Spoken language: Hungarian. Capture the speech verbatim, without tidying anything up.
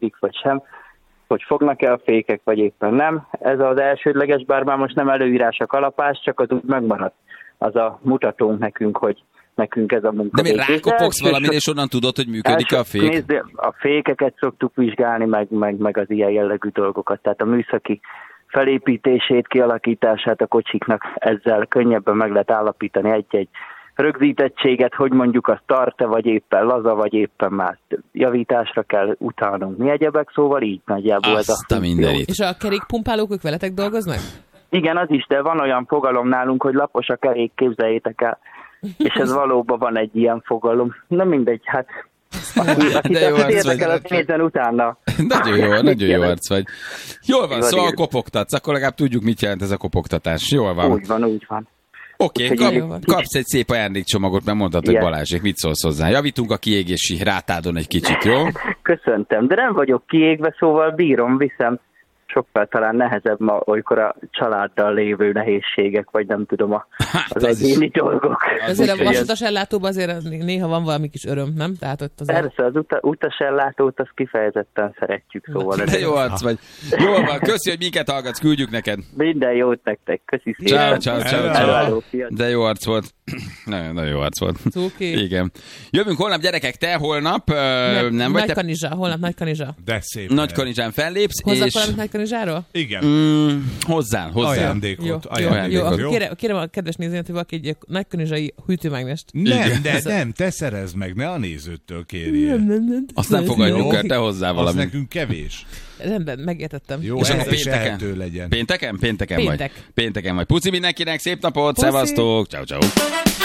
működik, vagy sem, hogy fognak-e a fékek, vagy éppen nem. Ez az elsődleges, bár már most nem előírás a kalapás, csak az úgy megmaradt. Az a mutatónk nekünk, hogy nekünk ez a munka. De mi rákopogsz valamin, és onnan tudod, hogy működik a fék? Nézd, a fékeket szoktuk vizsgálni, meg, meg, meg az ilyen jellegű dolgokat. Tehát a műszaki felépítését, kialakítását a kocsiknak ezzel könnyebben meg lehet állapítani egy-egy rögzítettséget, hogy mondjuk az tart-e, vagy éppen laza, vagy éppen már javításra kell utálnunk. Mi egyebek, szóval így nagyjából ez a... Azt a mindenit. És a kerékpumpálók, ők veletek dolgoznak? Igen, az is, de van olyan fogalom nálunk, hogy lapos a kerék, képzeljétek el. És ez valóban van egy ilyen fogalom. Na mindegy, hát... Aki, aki de jó arc vagy. El, azt nézzen utána. Nagyon jó, nagyon jó arc vagy. Jól van, szóval kopogtatsz, akkor legalább tudjuk, mit jelent ez a kopogtatás. Jól van. Úgy van, úgy van. Oké, okay, kap, kapsz egy szép ajándékcsomagot, mert mondtad, hogy Balázsék, mit szólsz hozzá? Javítunk a kiégési rátádon egy kicsit, jó? Köszöntem, de nem vagyok kiégve, szóval bírom, viszem. Sokkal talán nehezebb ma, olykor a családdal lévő nehézségek, vagy nem tudom, a, hát az, az egyéni dolgok. Azért a vasutas ellátóban azért néha van valami kis öröm, nem? Tehát ott azért... Persze, az uta, utas ellátót azt kifejezetten szeretjük, szóval... De jó arc vagy. Jól van, köszi, hogy minket hallgatsz, küldjük neked. Minden jót nektek, köszi szépen. Ciao, ciao, ciao. De jó arc volt. Nagyon, nagyon jó arc volt. Cuki. Igen. Jövünk holnap, gyerekek, te holnap nem, nem vagy Nagy te... Kanizsa, holnap Nagy Kanizsa. De szép. Nagy Kanizsán fellépsz, Hozzak és... valamit Nagy Kanizsáról? Igen. Mm, hozzán, hozzán. Ajándékot. Jó, ajándékot. jó, jó. Kérem, kérem a kedves nézőt, hogy valaki egy Nagy Kanizsai hűtőmágnest. Nem, de nem, te szerezd meg, ne a nézőtől kérjél. Nem, nem, nem. Azt nem fogadjuk el, te hozzá valamit. Az nekünk kevés. Rendben, megértettem. Jó, és ez akkor is pénteken? ehető legyen. Pénteken? Pénteken Péntek. vagy. Pénteken vagy. Puci mindenkinek, szép napot, Puszi. szevasztok, ciao ciao.